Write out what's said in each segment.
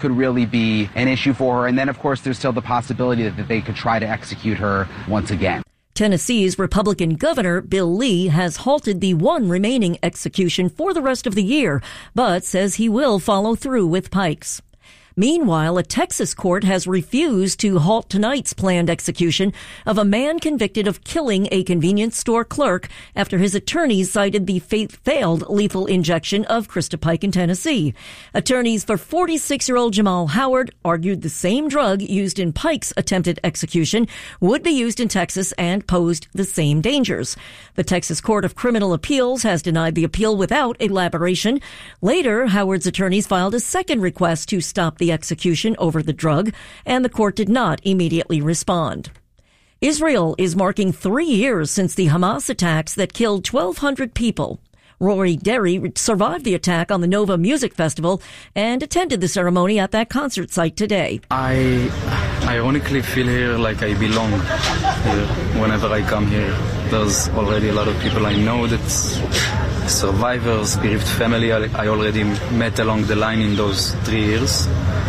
could really be an issue for her. And then, of course, there's still the possibility that they could try to execute her once again. Tennessee's Republican Governor Bill Lee has halted the one remaining execution for the rest of the year, but says he will follow through with Pikes. Meanwhile, a Texas court has refused to halt tonight's planned execution of a man convicted of killing a convenience store clerk after his attorneys cited the failed lethal injection of Krista Pike in Tennessee. Attorneys for 46-year-old Jamal Howard argued the same drug used in Pike's attempted execution would be used in Texas and posed the same dangers. The Texas Court of Criminal Appeals has denied the appeal without elaboration. Later, Howard's attorneys filed a second request to stop the execution over the drug, and the court did not immediately respond. Israel is marking 3 years since the Hamas attacks that killed 1,200 people. Rory Derry survived the attack on the Nova Music Festival and attended the ceremony at that concert site today. I ironically feel here like I belong here whenever I come here. There's already a lot of people I know that survivors, bereaved family I already met along the line in those 3 years.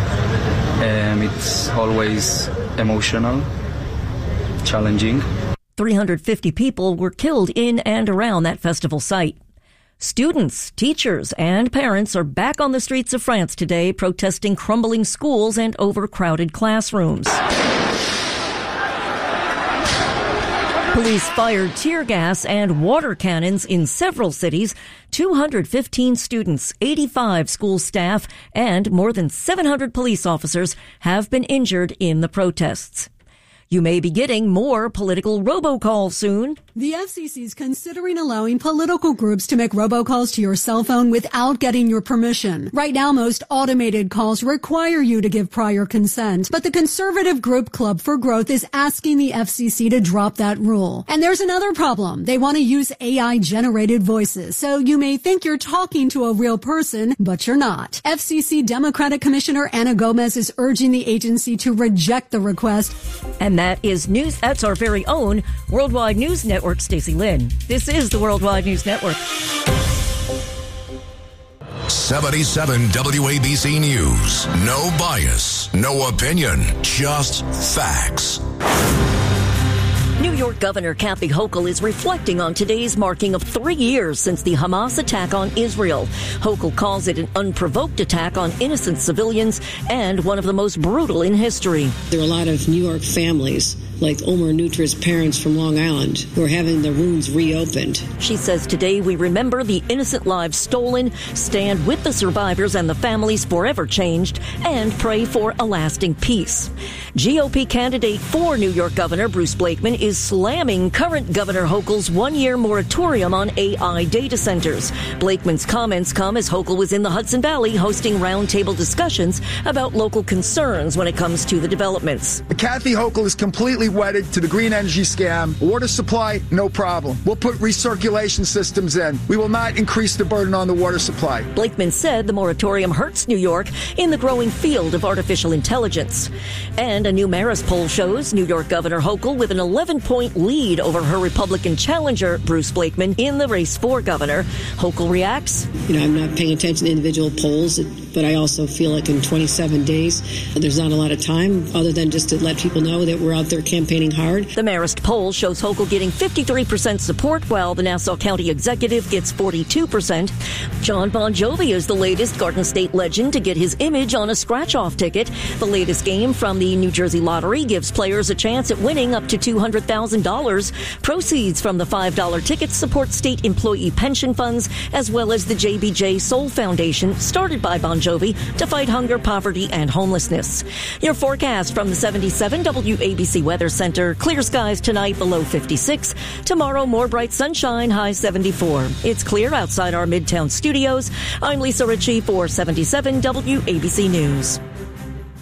It's always emotional, challenging. 350 people were killed in and around that festival site. Students, teachers, and parents are back on the streets of France today protesting crumbling schools and overcrowded classrooms. Police fired tear gas and water cannons in several cities. 215 students, 85 school staff, and more than 700 police officers have been injured in the protests. You may be getting more political robocalls soon. The FCC is considering allowing political groups to make robocalls to your cell phone without getting your permission. Right now, most automated calls require you to give prior consent, but the conservative group Club for Growth is asking the FCC to drop that rule. And there's another problem. They want to use AI-generated voices, so you may think you're talking to a real person, but you're not. FCC Democratic Commissioner Ana Gomez is urging the agency to reject the request. And that is news. That's our very own Worldwide News Network, Stacey Lynn. This is the Worldwide News Network. 77 WABC News. No bias, no opinion, just facts. New York Governor Kathy Hochul is reflecting on today's marking of 3 years since the Hamas attack on Israel. Hochul calls it an unprovoked attack on innocent civilians and one of the most brutal in history. There are a lot of New York families, like Omar Nutra's parents from Long Island, who are having their wounds reopened. She says today we remember the innocent lives stolen, stand with the survivors and the families forever changed, and pray for a lasting peace. GOP candidate for New York Governor Bruce Blakeman is slamming current Governor Hochul's one-year moratorium on AI data centers. Blakeman's comments come as Hochul was in the Hudson Valley hosting roundtable discussions about local concerns when it comes to the developments. Kathy Hochul is completely wedded to the green energy scam. Water supply, no problem. We'll put recirculation systems in. We will not increase the burden on the water supply. Blakeman said the moratorium hurts New York in the growing field of artificial intelligence. And a new Marist poll shows New York Governor Hochul with an 11-point lead over her Republican challenger, Bruce Blakeman, in the race for governor. Hochul reacts. I'm not paying attention to individual polls, but I also feel like in 27 days, there's not a lot of time other than just to let people know that we're out there campaigning hard. The Marist poll shows Hochul getting 53% support, while the Nassau County executive gets 42%. John Bon Jovi is the latest Garden State legend to get his image on a scratch-off ticket. The latest game from the New Jersey Lottery gives players a chance at winning up to $200,000. Proceeds from the $5 tickets support state employee pension funds, as well as the JBJ Soul Foundation, started by Bon Jovi to fight hunger, poverty, and homelessness. Your forecast from the 77 WABC Weather Center. Clear skies tonight, below 56. Tomorrow, more bright sunshine, high 74. It's clear outside our Midtown studios. I'm Lisa Ritchie for 77 WABC News.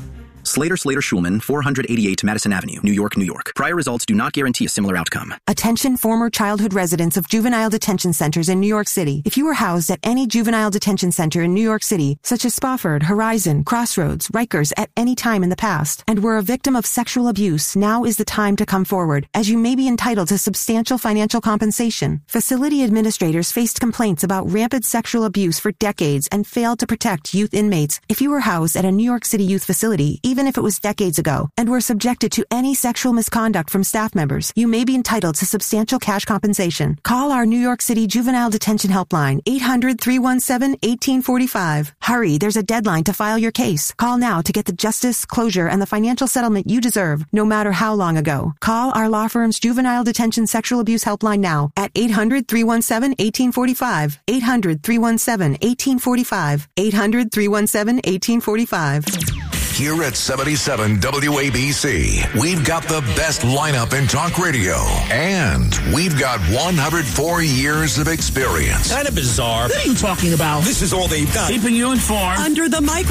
Slater Schulman, 488 Madison Avenue, New York, New York. Prior results do not guarantee a similar outcome. Attention former childhood residents of juvenile detention centers in New York City. If you were housed at any juvenile detention center in New York City, such as Spofford, Horizon, Crossroads, Rikers, at any time in the past, and were a victim of sexual abuse, now is the time to come forward, as you may be entitled to substantial financial compensation. Facility administrators faced complaints about rampant sexual abuse for decades and failed to protect youth inmates. If you were housed at a New York City youth facility, even if it was decades ago, and were subjected to any sexual misconduct from staff members, you may be entitled to substantial cash compensation. Call our New York City Juvenile Detention Helpline, 800-317-1845. Hurry, there's a deadline to file your case. Call now to get the justice, closure, and the financial settlement you deserve, no matter how long ago. Call our law firm's Juvenile Detention Sexual Abuse Helpline now at 800-317-1845. 800-317-1845. 800-317-1845. Here at 77 WABC, we've got the best lineup in talk radio, and we've got 104 years of experience. Kind of bizarre. What are you talking about? This is all they've got. Keeping you informed. Under the microscope.